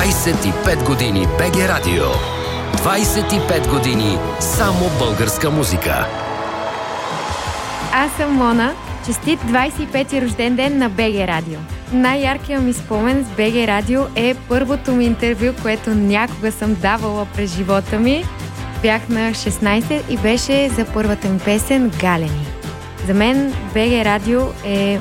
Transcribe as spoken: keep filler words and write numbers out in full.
двайсет и пет години БГ Радио. двайсет и пет години само българска музика. Аз съм Мона. Честит двайсет и пети рожден ден на БГ Радио. Най-яркият ми спомен с БГ Радио е първото ми интервю, което някога съм давала през живота ми. Бях на шестнайсет и беше за първата ми песен "Галени". За мен БГ Радио е